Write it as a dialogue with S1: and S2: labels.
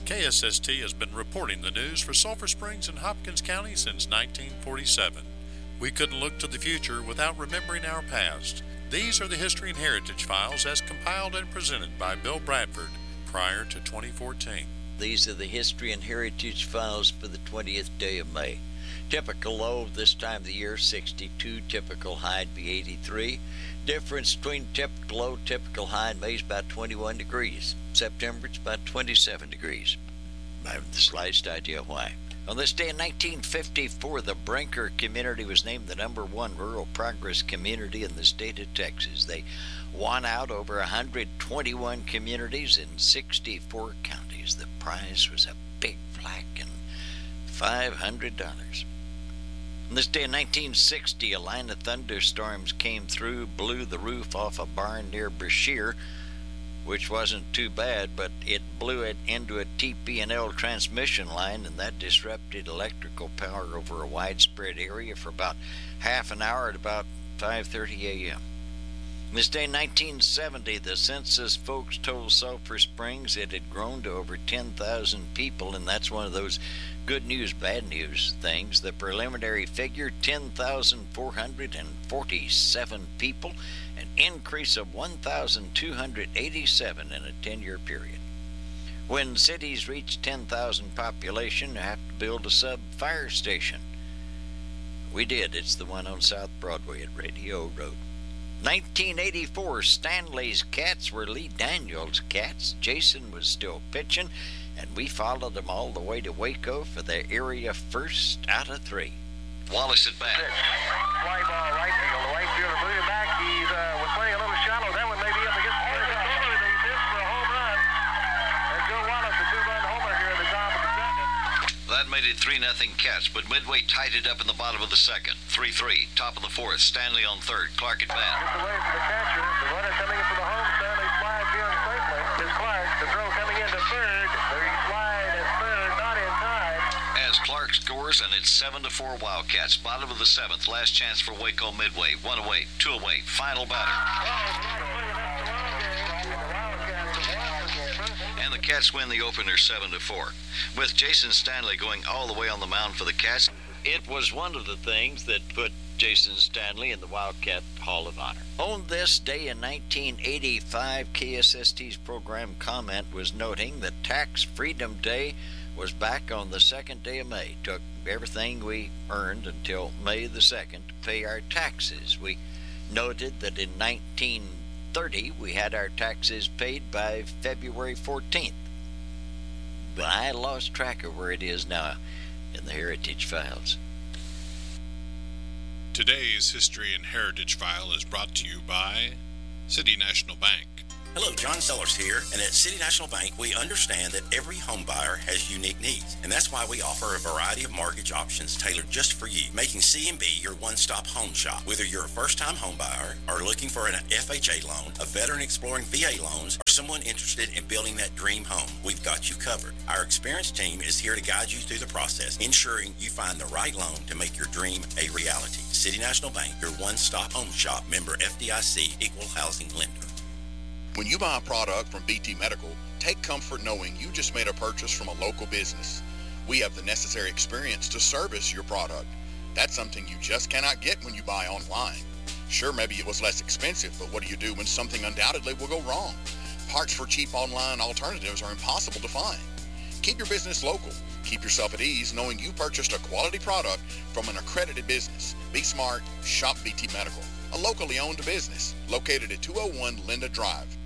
S1: KSST has been reporting the news for Sulphur Springs and Hopkins County since 1947. We couldn't look to the future without remembering our past. These are the History and Heritage Files as compiled and presented by Bill Bradford prior to 2014.
S2: These are the History and Heritage Files for the 20th day of May. Typical low this time of the year, 62. Typical high would be 83. Difference between typical low, typical high in May is about 21 degrees. September, it's about 27 degrees. I have the slightest idea why. On this day in 1954, the Brinker community was named the #1 rural progress community in the state of Texas. They won out over 121 communities in 64 counties. The prize was a big plaque and $500. On this day in 1960, a line of thunderstorms came through, blew the roof off a barn near Brashear, which wasn't too bad, but it blew it into a TP&L transmission line, and that disrupted electrical power over a widespread area for about half an hour at about 5:30 a.m. This day in 1970, the census folks told Sulphur Springs it had grown to over 10,000 people, and that's one of those good news, bad news things. The preliminary figure, 10,447 people, an increase of 1,287 in a 10-year period. When cities reach 10,000 population, they have to build a sub-fire station. We did. It's the one on South Broadway at Radio Road. 1984, Stanley's Cats were Lee Daniels' Cats. Jason was still pitching, and we followed them all the way to Waco for their area first out of 3. Wallace at bat.
S3: Fly ball right field. The right fielder moved it back. He's was playing a little shallow. That one may be up against the first baseman. He's hit for a home run. And Joe Wallace, a 2-run homer here at the top of the second.
S2: That made it 3-0 Cats, but Midway tied it up in the bottom of the second. 3-3, top of the fourth. Stanley on third. Clark at bat.
S3: Gets away from the catcher. The runner coming in for the home. Stanley slides in safely. It's Clark. The throw coming into third. The slide is third, not in time.
S2: As Clark scores, and it's 7-4 Wildcats. Bottom of the seventh. Last chance for Waco Midway. 1 away, 2 away. Final batter. And the Cats win the opener 7-4. With Jason Stanley going all the way on the mound for the Cats, it was one of the things that put Jason Stanley in the Wildcat Hall of Honor. On this day in 1985, KSST's program comment was noting that Tax Freedom Day was back on the second day of May. Took everything we earned until May the 2nd to pay our taxes. We noted that in 1930 we had our taxes paid by February 14th. But I lost track of where it is now in the Heritage Files.
S1: Today's History and Heritage File is brought to you by City National Bank.
S4: Hello, John Sellers here, and at City National Bank, we understand that every home buyer has unique needs, and that's why we offer a variety of mortgage options tailored just for you, making C&B your one-stop home shop. Whether you're a first-time home buyer or looking for an FHA loan, a veteran exploring VA loans, or someone interested in building that dream home, we've got you covered. Our experienced team is here to guide you through the process, ensuring you find the right loan to make your dream a reality. City National Bank, your one-stop home shop, member FDIC, equal housing lender.
S5: When you buy a product from BT Medical, take comfort knowing you just made a purchase from a local business. We have the necessary experience to service your product. That's something you just cannot get when you buy online. Sure, maybe it was less expensive, but what do you do when something undoubtedly will go wrong? Parts for cheap online alternatives are impossible to find. Keep your business local. Keep yourself at ease knowing you purchased a quality product from an accredited business. Be smart, shop BT Medical, a locally owned business located at 201 Linda Drive.